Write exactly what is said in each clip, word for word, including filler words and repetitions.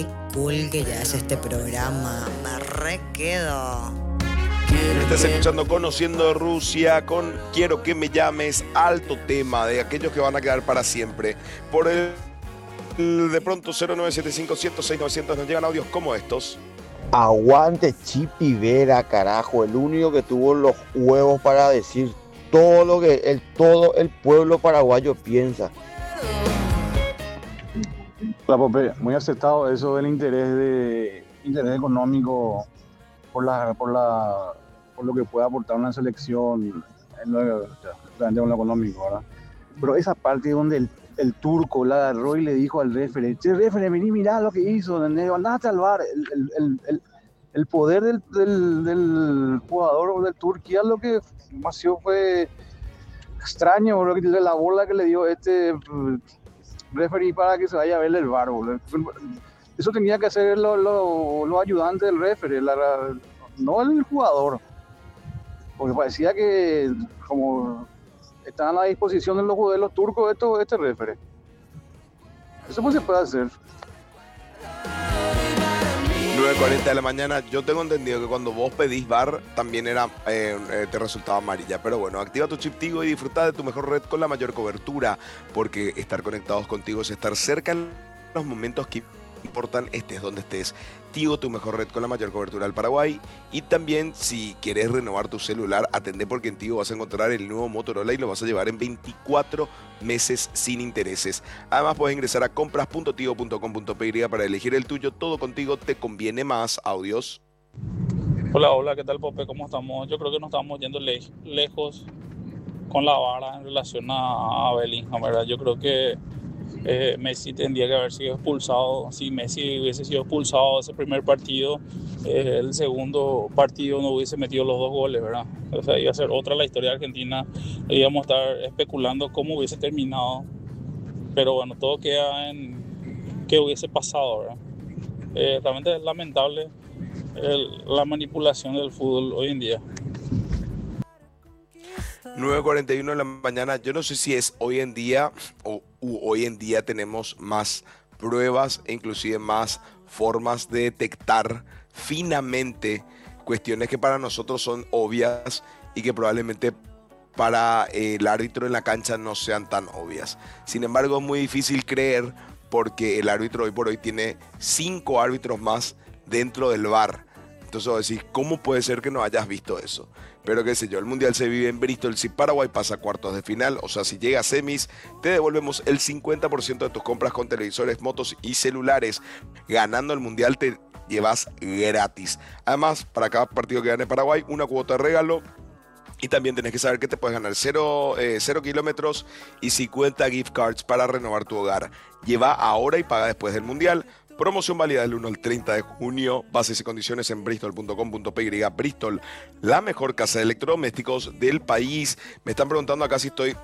qué cool que ya es este programa. Me re quedo. Estás escuchando Conociendo Rusia con Quiero que me llames, alto tema de aquellos que van a quedar para siempre. Por el, el de pronto cero nueve siete cinco, cero seis, novecientos nos llegan audios como estos. Aguante Chipi Vera, carajo, el único que tuvo los huevos para decir todo lo que el, todo el pueblo paraguayo piensa. La Pope, muy aceptado eso del interés de interés económico por la por la por lo que puede aportar una selección en lo, en lo económico, ¿verdad? Pero esa parte donde el, el turco la agarró y le dijo al referee, che, referee, vení, mirá lo que hizo, andate al bar, el, el, el, el, el poder del, del, del jugador del Turquía, lo que más fue extraño, bro, la bola que le dio este referee para que se vaya a ver el bar, bro. Eso tenía que hacer los lo, lo ayudantes del referee, la, la, no el jugador. Porque parecía que como estaban a la disposición de los, de los turcos esto, este referee. Eso pues se puede hacer. nueve cuarenta de la mañana, yo tengo entendido que cuando vos pedís V A R también era, eh, eh, te resultaba amarilla. Pero bueno, activa tu chip Tigo y disfruta de tu mejor red con la mayor cobertura. Porque estar conectados contigo es estar cerca en los momentos que importan, estés donde estés. Tigo, tu mejor red con la mayor cobertura del Paraguay. Y también, si quieres renovar tu celular, atendé porque en Tigo vas a encontrar el nuevo Motorola y lo vas a llevar en veinticuatro meses sin intereses. Además, puedes ingresar a compras punto tigo punto com punto pe y para elegir el tuyo. Todo contigo te conviene más. Audios. Hola, hola, ¿qué tal, Pope? ¿Cómo estamos? Yo creo que nos estamos yendo le lejos con la vara en relación a, a Bellingham, ¿verdad? Yo creo que Eh, Messi tendría que haber sido expulsado. Si Messi hubiese sido expulsado ese primer partido, eh, el segundo partido no hubiese metido los dos goles, ¿verdad? O sea, iba a ser otra la historia de Argentina. Íbamos a estar especulando cómo hubiese terminado. Pero bueno, todo queda en qué hubiese pasado, ¿verdad? Eh, realmente es lamentable el, la manipulación del fútbol hoy en día. nueve cuarenta y uno de la mañana, yo no sé si es hoy en día o u, hoy en día tenemos más pruebas e inclusive más formas de detectar finamente cuestiones que para nosotros son obvias y que probablemente para el árbitro en la cancha no sean tan obvias. Sin embargo, es muy difícil creer porque el árbitro hoy por hoy tiene cinco árbitros más dentro del V A R. Entonces vos decís, ¿cómo puede ser que no hayas visto eso? Pero qué sé yo, el Mundial se vive en Bristol. Si Paraguay pasa a cuartos de final, o sea, si llega a semis, te devolvemos el cincuenta por ciento de tus compras con televisores, motos y celulares. Ganando el Mundial te llevas gratis. Además, para cada partido que gane Paraguay, una cuota de regalo. Y también tenés que saber que te puedes ganar cero kilómetros y cincuenta gift cards para renovar tu hogar. Lleva ahora y paga después del Mundial. Promoción válida del uno al treinta de junio. Bases y condiciones en bristol punto com punto pe. Bristol, la mejor casa de electrodomésticos del país. Me están preguntando acá si estoy...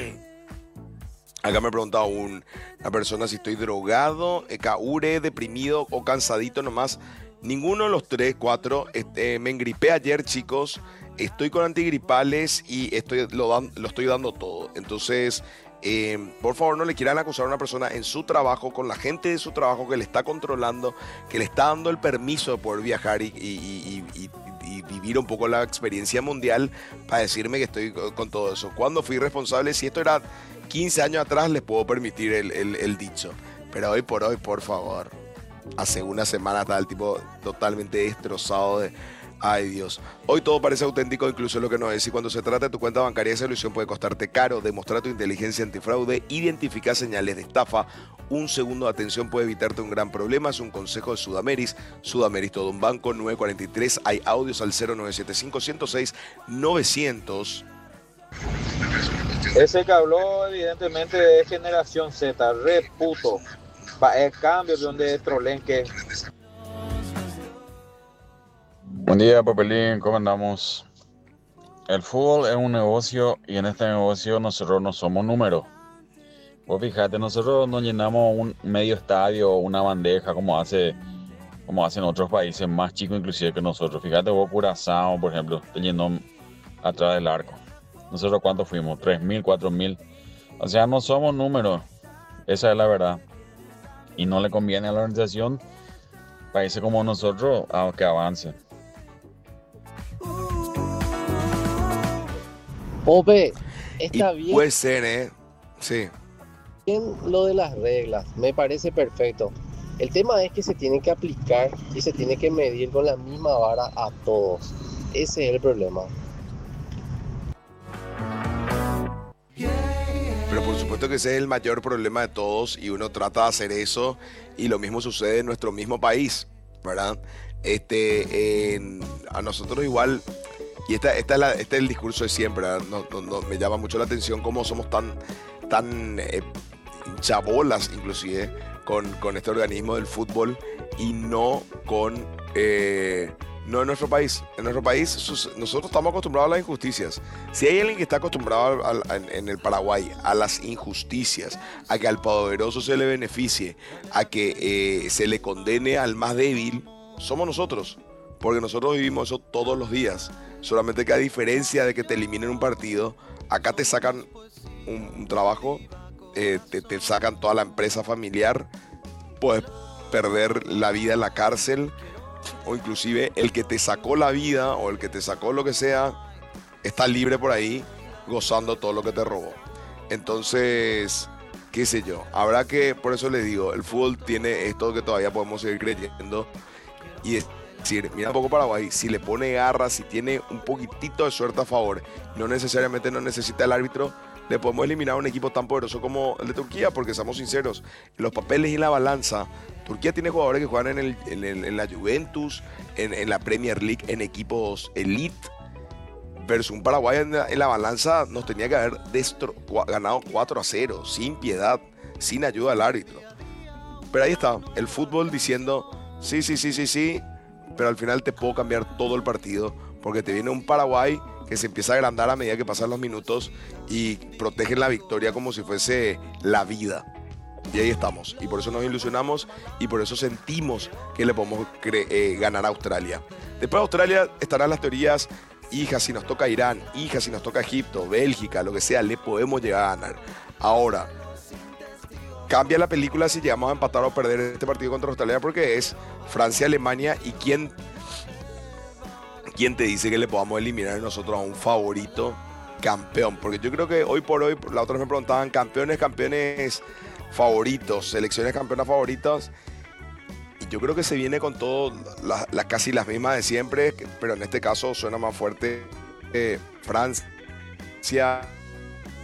Acá me ha preguntado un, una persona si estoy drogado, caure, deprimido o cansadito nomás. Ninguno de los tres, cuatro. Este, me engripé ayer, chicos. Estoy con antigripales y estoy, lo, dan, lo estoy dando todo. Entonces... Eh, por favor, no le quieran acusar a una persona en su trabajo, con la gente de su trabajo que le está controlando, que le está dando el permiso de poder viajar y, y, y, y, y vivir un poco la experiencia mundial para decirme que estoy con todo eso. Cuando fui responsable, si esto era quince años atrás, les puedo permitir el, el, el dicho. Pero hoy por hoy, por favor, hace una semana estaba el tipo totalmente destrozado de... Ay Dios, hoy todo parece auténtico, incluso lo que no es. Y cuando se trata de tu cuenta bancaria, esa ilusión puede costarte caro. Demostrar tu inteligencia antifraude, identificar señales de estafa. Un segundo de atención puede evitarte un gran problema. Es un consejo de Sudameris. Sudameris, todo un banco. Nueve cuarenta y tres, hay audios al cero nueve siete cinco, ciento seis, novecientos. Ese que habló evidentemente de generación Z, re puto. Pa, el cambio de donde trolenque. Buen día, Papelín, ¿cómo andamos? El fútbol es un negocio y en este negocio nosotros no somos números. Vos fíjate, nosotros no llenamos un medio estadio o una bandeja como hace, como hacen otros países más chicos inclusive que nosotros. Fíjate vos, Curazao, por ejemplo, te llenó atrás del arco. Nosotros ¿cuántos fuimos? tres mil, cuatro mil. O sea, no somos números. Esa es la verdad. Y no le conviene a la organización países como nosotros a que avancen. Pope, Y está bien puede ser, ¿eh? Sí. lo de las reglas, me parece perfecto. El tema es que se tiene que aplicar y se tiene que medir con la misma vara a todos. Ese es el problema. Pero por supuesto que ese es el mayor problema de todos y uno trata de hacer eso y lo mismo sucede en nuestro mismo país, ¿verdad? Este, en- a nosotros igual, y esta, esta es la- este es el discurso de siempre, ¿verdad? No- no- no- me llama mucho la atención cómo somos tan, tan eh, chabolas inclusive con, con este organismo del fútbol y no con... eh, no en nuestro país. En nuestro país sus- nosotros estamos acostumbrados a las injusticias. Si hay alguien que está acostumbrado al- al- en, en el Paraguay a las injusticias, a que al poderoso se le beneficie, a que eh, se le condene al más débil, somos nosotros. Porque nosotros vivimos eso todos los días. Solamente que a diferencia de que te eliminen un partido, acá te sacan un, un trabajo, eh, te, te sacan toda la empresa familiar, puedes perder la vida en la cárcel o inclusive el que te sacó la vida o el que te sacó lo que sea está libre por ahí gozando todo lo que te robó. Entonces, qué sé yo, habrá que, por eso les digo, el fútbol tiene esto que todavía podemos seguir creyendo y decir, mira un poco Paraguay, si le pone garra, si tiene un poquitito de suerte a favor, no necesariamente no necesita el árbitro, le podemos eliminar a un equipo tan poderoso como el de Turquía, porque seamos sinceros, en los papeles y en la balanza, Turquía tiene jugadores que juegan en, el, en, el- en la Juventus, en, en la Premier League, en equipos elite, versus un Paraguay en la, en la balanza nos tenía que haber destro- cua- ganado cuatro a cero, sin piedad, sin ayuda del árbitro. Pero ahí está, el fútbol diciendo, sí, sí, sí, sí, sí, pero al final te puedo cambiar todo el partido, porque te viene un Paraguay que se empieza a agrandar a medida que pasan los minutos y protegen la victoria como si fuese la vida. Y ahí estamos, y por eso nos ilusionamos y por eso sentimos que le podemos cre- eh, ganar a Australia. Después de Australia estarán las teorías, hija, si nos toca Irán, hija, si nos toca Egipto, Bélgica, lo que sea, le podemos llegar a ganar. Ahora, cambia la película si llegamos a empatar o perder este partido contra Australia porque es Francia-Alemania y quién, quién te dice que le podamos eliminar nosotros a un favorito campeón. Porque yo creo que hoy por hoy, la otra vez me preguntaban campeones, campeones favoritos, selecciones campeonas favoritas. Y yo creo que se viene con todo, la- la- casi las mismas de siempre, que- pero en este caso suena más fuerte eh, Francia.